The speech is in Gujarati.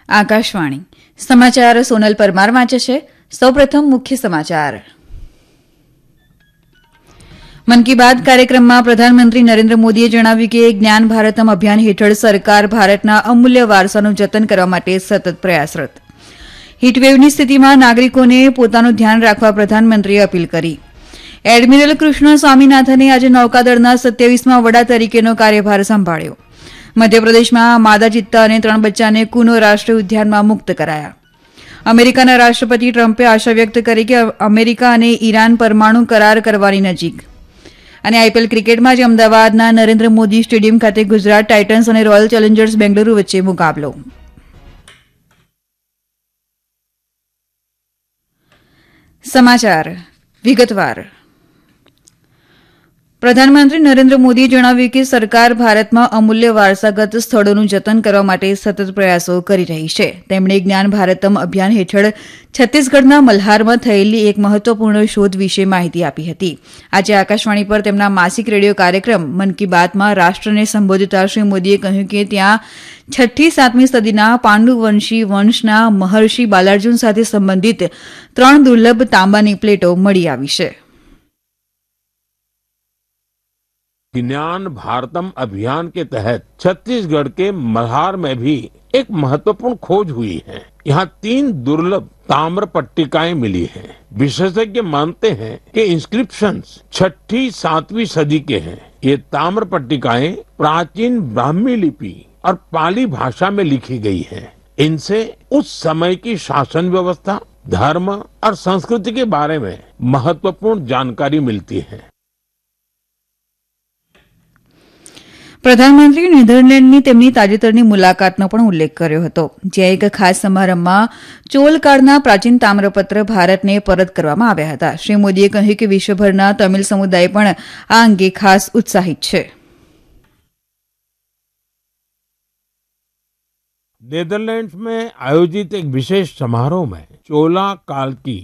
આકાશવાણી સમાચાર સોનલ પરમાર વાંચે છે. સૌપ્રથમ મુખ્ય સમાચાર. મન કી બાત કાર્યક્રમમાં પ્રધાનમંત્રી નરેન્દ્ર મોદીએ જણાવ્યું કે જ્ઞાન ભારતમ અભિયાન હેઠળ સરકાર ભારતના અમૂલ્ય વારસાનું જતન કરવા માટે સતત પ્રયાસરત. હીટવેવની સ્થિતિમાં નાગરિકોને પોતાનું ધ્યાન રાખવા પ્રધાનમંત્રીએ અપીલ કરી. એડમિરલ કૃષ્ણ સ્વામીનાથને આજે નૌકાદળના 27મા વડા તરીકેનો કાર્યભાર સંભાળ્યો. મધ્યપ્રદેશમાં માદા ચિત્તા અને 3 બચ્ચાને કુનો રાષ્ટ્રીય ઉદ્યાનમાં મુક્ત કરાયા. અમેરિકાના રાષ્ટ્રપતિ ટ્રમ્પે આશા વ્યક્ત કરી કે અમેરિકા અને ઈરાન પરમાણુ કરાર કરવાની નજીક. અને આઈપીએલ ક્રિકેટમાં જ અમદાવાદના નરેન્દ્ર મોદી સ્ટેડિયમ ખાતે ગુજરાત ટાઇટન્સ અને રોયલ ચેલેન્જર્સ બેંગલુરુ વચ્ચે મુકાબલો. સમાચાર વિગતવાર. પ્રધાનમંત્રી નરેન્દ્ર મોદીએ જણાવ્યું કે સરકાર ભારતમાં અમૂલ્ય વારસાગત સ્થળોનું જતન કરવા માટે સતત પ્રયાસો કરી રહી છે. તેમણે જ્ઞાન ભારતમ અભિયાન હેઠળ છત્તીસગઢના મલ્હારમાં થયેલી એક મહત્વપૂર્ણ શોધ વિશે માહિતી આપી હતી. આજે આકાશવાણી પર તેમના માસિક રેડિયો કાર્યક્રમ મન કી બાતમાં રાષ્ટ્રને સંબોધતા શ્રી મોદીએ કહ્યું કે ત્યાં 6ઠી 7મી સદીના પાંડુવંશી વંશના મહર્ષિ બાલાર્જુન સાથે સંબંધિત 3 દુર્લભ તાંબાની પ્લેટો મળી આવી છે. ज्ञान भारतम अभियान के तहत छत्तीसगढ़ के मल्हार में भी एक महत्वपूर्ण खोज हुई है. यहाँ 3 दुर्लभ ताम्र पट्टिकाएं मिली हैं. विशेषज्ञ मानते हैं कि इंस्क्रिप्शंस 6ठी 7वीं सदी के हैं. ये ताम्र पट्टिकाएं प्राचीन ब्राह्मी लिपि और पाली भाषा में लिखी गई हैं. इनसे उस समय की शासन व्यवस्था, धर्म और संस्कृति के बारे में महत्वपूर्ण जानकारी मिलती है. પ્રધાનમંત્રીએ નેધરલેન્ડની તેમની તાજેતરની મુલાકાતનો પણ ઉલ્લેખ કર્યો હતો, જ્યાં એક ખાસ સમારંભમાં ચોલકાળના પ્રાચીન તામ્રપત્ર ભારતને પરત કરવામાં આવ્યા હતા. શ્રી મોદીએ કહ્યું કે વિશ્વભરના તમિલ સમુદાય પણ આ અંગે ખાસ ઉત્સાહિત છે. नेदरलैंड्स में आयोजित एक विशेष समारोह में चोला काल की